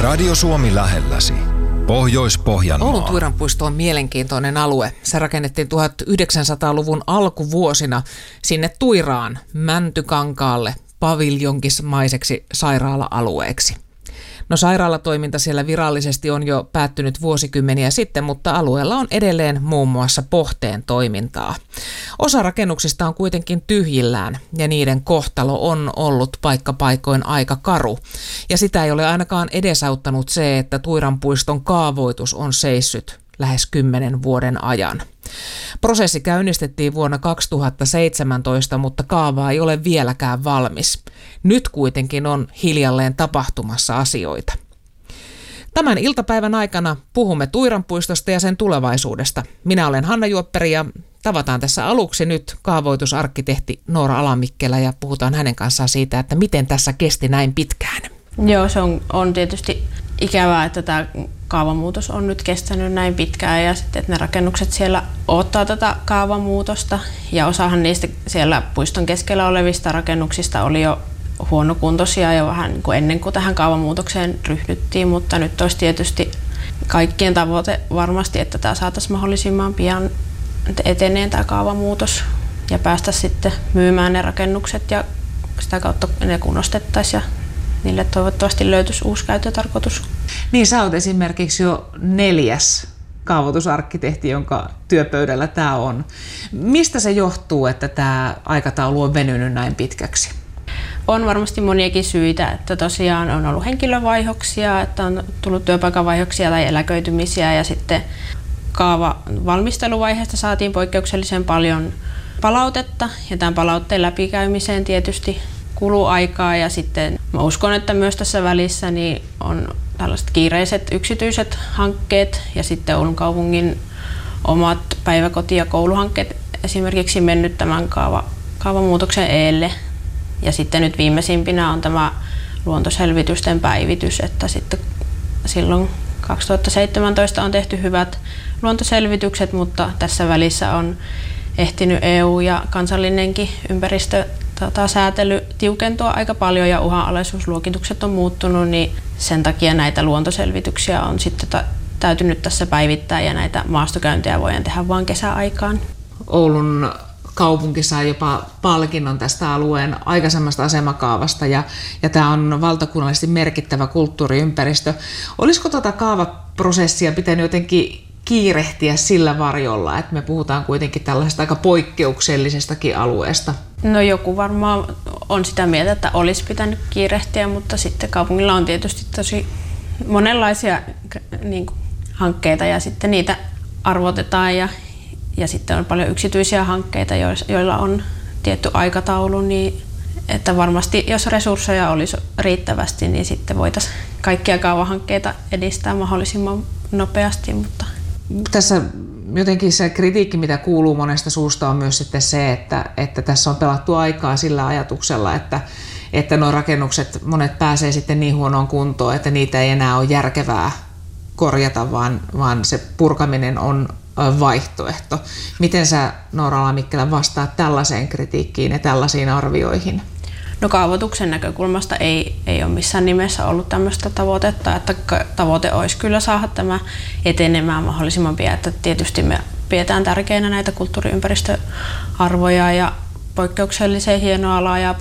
Radio Suomi lähelläsi. Pohjois-Pohjanmaa. Oulun Tuiranpuisto on mielenkiintoinen alue. Se rakennettiin 1900-luvun alkuvuosina sinne Tuiraan, Mäntykankaalle, paviljonkismaiseksi sairaala-alueeksi. No sairaalatoiminta siellä virallisesti on jo päättynyt vuosikymmeniä sitten, mutta alueella on edelleen muun muassa Pohteen toimintaa. Osa rakennuksista on kuitenkin tyhjillään ja niiden kohtalo on ollut paikkapaikoin aika karu. Ja sitä ei ole ainakaan edesauttanut se, että Tuiranpuiston kaavoitus on seissyt lähes 10 vuoden ajan. Prosessi käynnistettiin vuonna 2017, mutta kaava ei ole vieläkään valmis. Nyt kuitenkin on hiljalleen tapahtumassa asioita. Tämän iltapäivän aikana puhumme Tuiranpuistosta ja sen tulevaisuudesta. Minä olen Hanna Juopperi ja tavataan tässä aluksi nyt kaavoitusarkkitehti Noora Alamikkelä ja puhutaan hänen kanssaan siitä, että miten tässä kesti näin pitkään. Joo, se on tietysti ikävää, että tämä kaavamuutos on nyt kestänyt näin pitkään ja sitten, että ne rakennukset siellä odottaa tätä kaavamuutosta ja osahan niistä siellä puiston keskellä olevista rakennuksista oli jo huonokuntoisia jo vähän niin kuin ennen kuin tähän kaavamuutokseen ryhdyttiin, mutta nyt olisi tietysti kaikkien tavoite varmasti, että tämä saataisiin mahdollisimman pian eteneen tämä kaavamuutos ja päästä sitten myymään ne rakennukset ja sitä kautta ne kunnostettaisiin ja niille toivottavasti löytyisi uusi käyttötarkoitus. Niin, sä oot esimerkiksi jo 4. kaavoitusarkkitehti, jonka työpöydällä tämä on. Mistä se johtuu, että tämä aikataulu on venynyt näin pitkäksi? On varmasti moniakin syitä, että tosiaan on ollut henkilövaihdoksia, että on tullut työpaikanvaihdoksia tai eläköitymisiä ja sitten kaavavalmisteluvaiheesta saatiin poikkeuksellisen paljon palautetta ja tämän palautteen läpikäymiseen tietysti kuluu aikaa ja sitten mä uskon, että myös tässä välissä niin on tällaiset kiireiset yksityiset hankkeet ja sitten Oulun kaupungin omat päiväkoti- ja kouluhankkeet esimerkiksi mennyt tämän kaavamuutoksen eelle. Ja sitten nyt viimeisimpinä on tämä luontoselvitysten päivitys, että sitten silloin 2017 on tehty hyvät luontoselvitykset, mutta tässä välissä on ehtinyt EU ja kansallinenkin ympäristösäätely tiukentua aika paljon ja uhanalaisuusluokitukset on muuttunut, niin sen takia näitä luontoselvityksiä on sitten täytynyt tässä päivittää ja näitä maastokäyntejä voidaan tehdä vain kesäaikaan. Oulun kaupunki sai jopa palkinnon tästä alueen aikaisemmasta asemakaavasta ja tämä on valtakunnallisesti merkittävä kulttuuriympäristö. Olisiko tuota kaavaprosessia pitänyt jotenkin kiirehtiä sillä varjolla, että me puhutaan kuitenkin tällaisesta aika poikkeuksellisestakin alueesta? No joku varmaan on sitä mieltä, että olisi pitänyt kiirehtiä, mutta sitten kaupungilla on tietysti tosi monenlaisia niin kuin, hankkeita ja sitten niitä arvotetaan ja sitten on paljon yksityisiä hankkeita, joilla on tietty aikataulu, niin että varmasti jos resursseja olisi riittävästi, niin sitten voitaisiin kaikkia kaavahankkeita edistää mahdollisimman nopeasti. Mutta tässä jotenkin se kritiikki, mitä kuuluu monesta suusta, on myös sitten se, että tässä on pelattu aikaa sillä ajatuksella, että nuo rakennukset, monet pääsee sitten niin huonoon kuntoon, että niitä ei enää ole järkevää korjata, vaan se purkaminen on vaihtoehto. Miten sä, Noora Alamikkelä, vastaat tällaiseen kritiikkiin ja tällaisiin arvioihin? No kaavoituksen näkökulmasta ei ole missään nimessä ollut tämmöistä tavoitetta, että tavoite olisi kyllä saada tämä etenemään mahdollisimman pian. Että tietysti me pidetään tärkeänä näitä kulttuuriympäristöarvoja ja poikkeuksellisen hienoa laajaa